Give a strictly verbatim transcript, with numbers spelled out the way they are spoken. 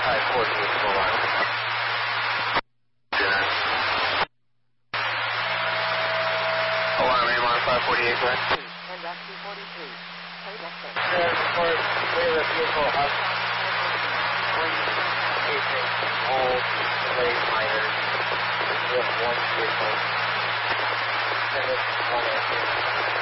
five forty-eight, full line. Alarm, aim on five forty-eight, go ahead. And that's two forty-three. Play that thing. Sir, report, clear the vehicle up. One station, all plate minors. We have one vehicle. Send us one answer.